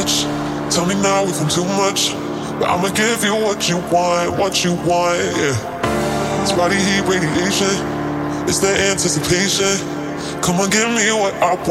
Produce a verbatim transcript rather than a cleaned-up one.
much. Tell me now if I'm too much, but I'ma give you what you want, what you want, yeah. It's body heat radiation, it's the anticipation. Come on, give me what I want.